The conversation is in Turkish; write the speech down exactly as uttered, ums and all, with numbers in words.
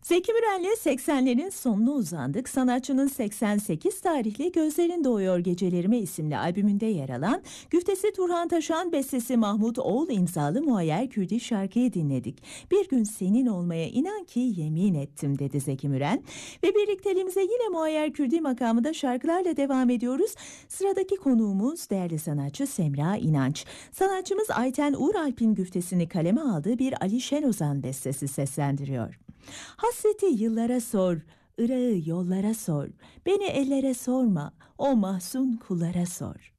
Zeki Müren'le seksenlerin sonuna uzandık. Sanatçının seksen sekiz tarihli Gözlerin Doğuyor Gecelerime isimli albümünde yer alan güftesi Turhan Taşan, bestesi Mahmut Oğul imzalı Muayyer Kürdi şarkıyı dinledik. Bir gün senin olmaya inan ki yemin ettim dedi Zeki Müren. Ve birlikteliğimize yine Muayyer Kürdi makamında şarkılarla devam ediyoruz. Sıradaki konuğumuz değerli sanatçı Semra İnanç. Sanatçımız Ayten Uğralp'in güftesini kaleme aldığı bir Ali Şenozan bestesi seslendiriyor. Hasreti yıllara sor, ırağı yollara sor, beni ellere sorma, o mahzun kullara sor.